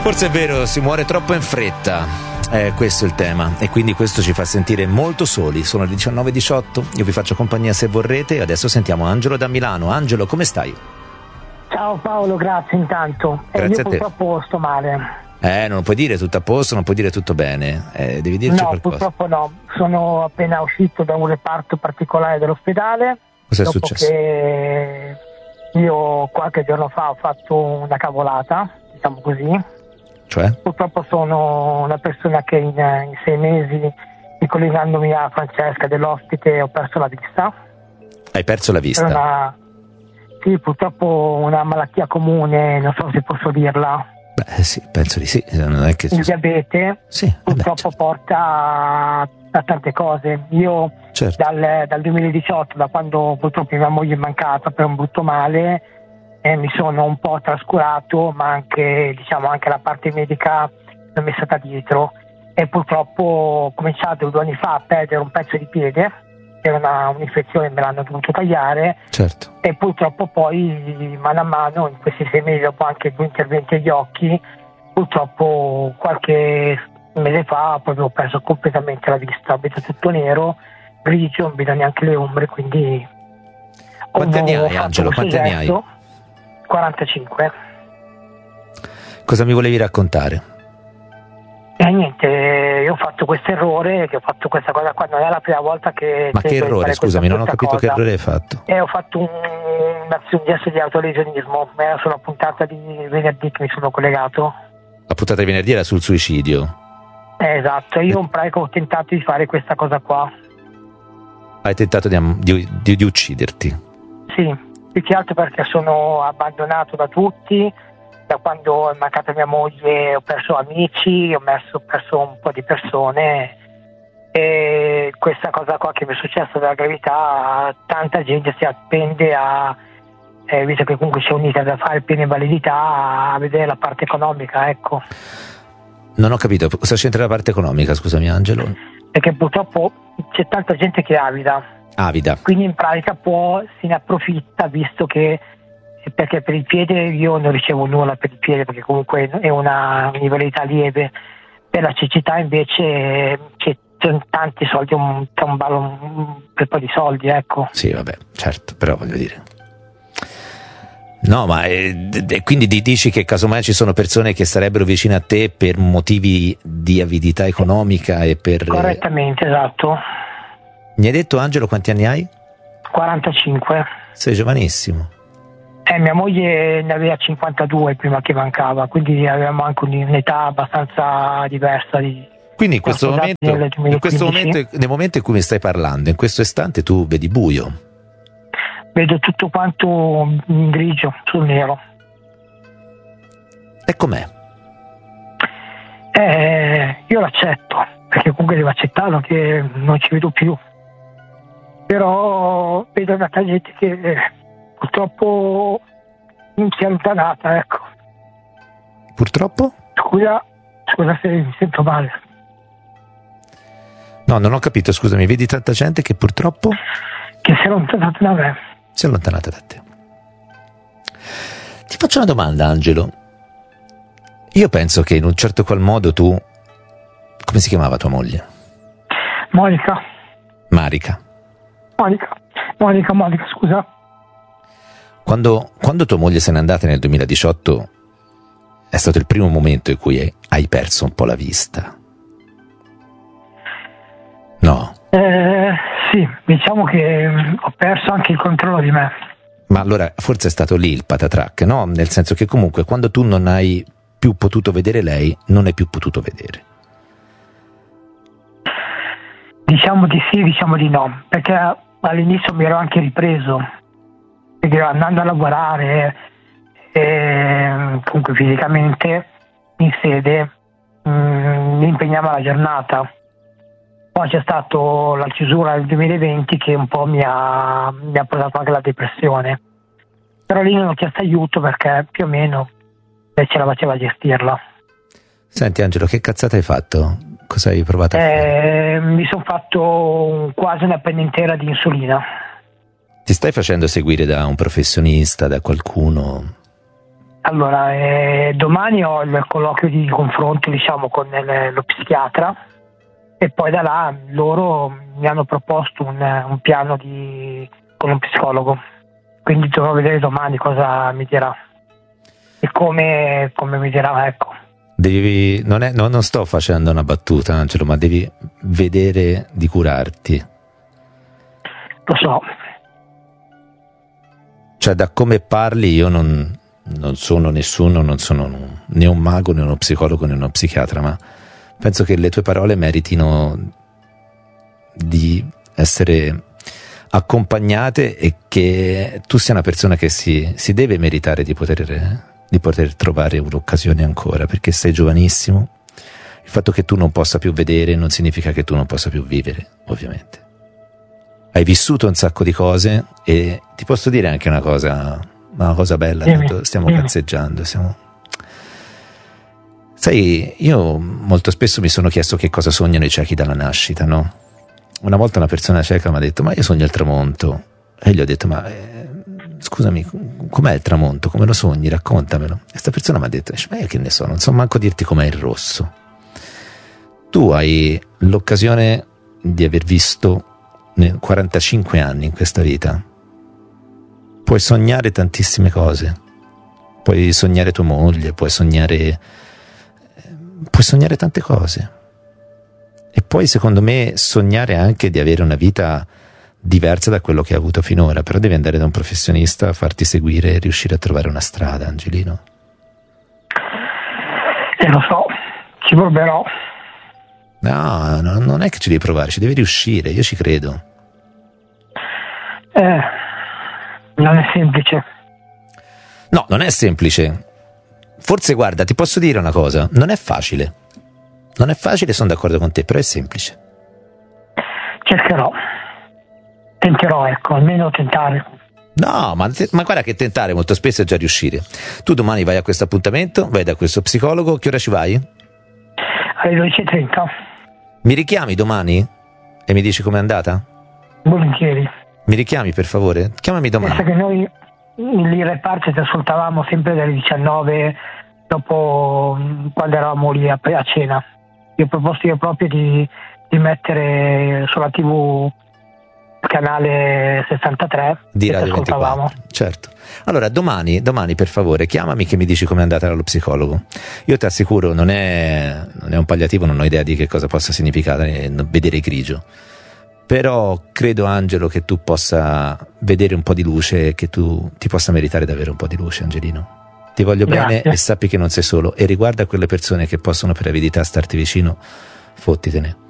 Forse è vero, si muore troppo in fretta. Questo è il tema, e quindi questo ci fa sentire molto soli. Sono le 19:18, io vi faccio compagnia se vorrete. Adesso sentiamo Angelo da Milano. Angelo, come stai? Ciao Paolo, grazie intanto. Grazie io a te. Purtroppo sto male. Non puoi dire tutto a posto, non puoi dire tutto bene. Devi dirci No, qualcosa. purtroppo no. Sono appena uscito da un reparto particolare dell'ospedale. Cos'è dopo successo? Che io qualche giorno fa ho fatto una cavolata, diciamo così. Cioè? Purtroppo sono una persona che in 6 mesi, ricollegandomi a Francesca dell'ospite, ho perso la vista. Hai perso la vista? Sì, purtroppo una malattia comune, non so se posso dirla. Beh sì, penso di sì. Non è che Il diabete sì, purtroppo certo. porta a tante cose. Io Certo. dal 2018, da quando purtroppo mia moglie è mancata per un brutto male, mi sono un po' trascurato, ma anche la parte medica mi è stata dietro, e purtroppo ho cominciato 2 anni fa a perdere un pezzo di piede. Era un'infezione, me l'hanno dovuto tagliare. Certo. E purtroppo poi mano a mano in questi 6 mesi, dopo anche 2 interventi agli occhi, purtroppo qualche mese fa proprio ho perso completamente la vista, vedo tutto nero, grigio, non vedo neanche le ombre, quindi quanti anni hai, Angelo? Quanti anni hai? 45. Cosa mi volevi raccontare? Niente, io ho fatto questo errore, che ho fatto questa cosa qua, non è la prima volta che... Ma che errore, scusami, non ho capito che errore hai fatto. Ho fatto un gesto di autolesionismo, era sulla puntata di venerdì che mi sono collegato. La puntata di venerdì era sul suicidio. Esatto, io in pratica ho tentato di fare questa cosa qua. Hai tentato di ucciderti? Sì, più che altro perché sono abbandonato da tutti. Da quando è mancata mia moglie ho perso amici, ho perso un po' di persone, e questa cosa qua che mi è successa della gravità, tanta gente si appende a, visto che comunque si è unita da fare piena validità, a vedere la parte economica, ecco. Non ho capito, cosa c'entra la parte economica, scusami Angelo? Perché purtroppo c'è tanta gente che è avida. Quindi in pratica se ne approfitta, visto che, perché per il piede io non ricevo nulla per il piede, perché comunque è una invalidità lieve. Per la cecità invece c'è tanti soldi, c'è un ballo, un bel po' di soldi, ecco. Sì, vabbè, certo, però voglio dire. No, ma quindi dici che casomai ci sono persone che sarebbero vicine a te per motivi di avidità economica e per... Correttamente, esatto. Mi hai detto, Angelo, quanti anni hai? 45. Sei giovanissimo. Mia moglie ne aveva 52 prima che mancava, quindi avevamo anche un'età abbastanza diversa. Quindi in questo momento, nel momento in cui mi stai parlando, in questo istante tu vedi buio? Vedo tutto quanto in grigio sul nero. E com'è? Io l'accetto, perché comunque devo accettarlo che non ci vedo più. Però vedo tanta gente che purtroppo non si è allontanata, ecco. Purtroppo? Scusa se mi sento male. No, non ho capito, scusami, vedi tanta gente che purtroppo... Che si è allontanata da me. Si è allontanata da te. Ti faccio una domanda, Angelo. Io penso che in un certo qual modo tu... Come si chiamava tua moglie? Monica, scusa. Quando tua moglie se n'è andata nel 2018 è stato il primo momento in cui hai perso un po' la vista. No? Sì, diciamo che ho perso anche il controllo di me. Ma allora forse è stato lì il patatrac, no? Nel senso che comunque quando tu non hai più potuto vedere lei, non hai più potuto vedere. Diciamo di sì, diciamo di no, perché all'inizio mi ero anche ripreso, perché andando a lavorare comunque fisicamente in sede mi impegnava la giornata. Poi c'è stato la chiusura del 2020 che un po' mi ha portato anche la depressione, però lì non ho chiesto aiuto perché più o meno ce la faceva a gestirla. Senti Angelo, che cazzata hai fatto? Cosa hai provato a fare? Mi sono fatto quasi una penna intera di insulina. Ti stai facendo seguire da un professionista, da qualcuno? Allora, domani ho il colloquio di confronto, diciamo, con lo psichiatra, e poi da là loro mi hanno proposto un piano con un psicologo, quindi dovrò vedere domani cosa mi dirà e come mi dirà, ecco. Non sto facendo una battuta, Angelo, ma devi vedere di curarti. Lo so. Cioè, da come parli, io non sono nessuno, non sono né un mago, né uno psicologo, né uno psichiatra, ma penso che le tue parole meritino di essere accompagnate e che tu sia una persona che si deve meritare di poter trovare un'occasione ancora, perché sei giovanissimo. Il fatto che tu non possa più vedere non significa che tu non possa più vivere, ovviamente. Hai vissuto un sacco di cose e ti posso dire anche una cosa bella. Stiamo cazzeggiando, sai, io molto spesso mi sono chiesto che cosa sognano i ciechi dalla nascita, no? Una volta una persona cieca mi ha detto: ma io sogno il tramonto. E gli ho detto: ma scusami, com'è il tramonto? Come lo sogni? Raccontamelo. E questa persona mi ha detto: ma io che ne so, non so manco dirti com'è il rosso. Tu hai l'occasione di aver visto 45 anni in questa vita. Puoi sognare tantissime cose, puoi sognare tua moglie, puoi sognare tante cose, e poi secondo me sognare anche di avere una vita diversa da quello che hai avuto finora, però devi andare da un professionista, farti seguire e riuscire a trovare una strada, Angelino. Lo so, ci proverò. No, non è che ci devi provare, ci devi riuscire, io ci credo. Non è semplice. No, non è semplice. Forse, guarda, ti posso dire una cosa, non è facile. Non è facile, sono d'accordo con te, però è semplice. Cercherò. Tenterò, ecco, almeno tentare. No, ma guarda che tentare molto spesso è già riuscire. Tu domani vai a questo appuntamento, vai da questo psicologo, che ora ci vai? Alle 12:30. Mi richiami domani e mi dici com'è andata? Volentieri. Mi richiami, per favore? Chiamami domani. Pensa che noi lì in reparto ci ascoltavamo sempre dalle 19, dopo, quando eravamo lì a cena. Io ho proposto io proprio di mettere sulla TV il canale 63 di Radio 24. Certo. Allora domani per favore chiamami, che mi dici com'è andata dallo psicologo. Io ti assicuro, non è un palliativo, non ho idea di che cosa possa significare vedere grigio, però credo, Angelo, che tu possa vedere un po' di luce e che tu ti possa meritare di avere un po' di luce, Angelino. Ti voglio bene e sappi che non sei solo, e riguardo a quelle persone che possono per avidità starti vicino, fottitene.